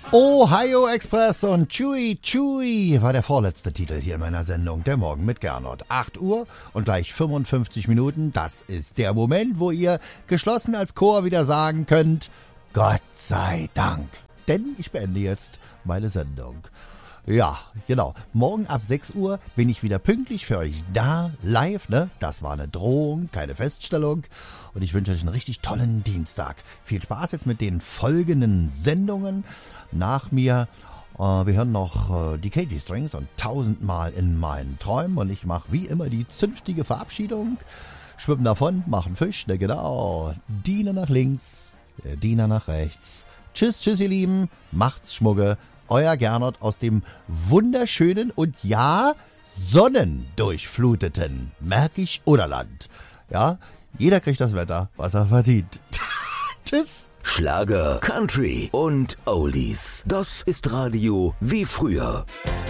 Ohio Express und Chewy Chewy war der vorletzte Titel hier in meiner Sendung, der Morgen mit Gernot. 8 Uhr und gleich 55 Minuten, das ist der Moment, wo ihr geschlossen als Chor wieder sagen könnt, Gott sei Dank. Denn ich beende jetzt meine Sendung. Ja, genau. Morgen ab 6 Uhr bin ich wieder pünktlich für euch da, live, ne? Das war eine Drohung, keine Feststellung. Und ich wünsche euch einen richtig tollen Dienstag. Viel Spaß jetzt mit den folgenden Sendungen. Nach mir, wir hören noch die Katy Strings und 1000-mal in meinen Träumen. Und ich mache wie immer die zünftige Verabschiedung. Schwimmen davon, machen Fisch, ne genau. Diener nach links, Diener nach rechts. Tschüss, tschüss ihr Lieben, macht's Schmugge. Euer Gernot aus dem wunderschönen und ja, sonnendurchfluteten Märkisch-Oderland. Ja, jeder kriegt das Wetter, was er verdient. Tschüss. Schlager, Country und Oldies. Das ist Radio wie früher.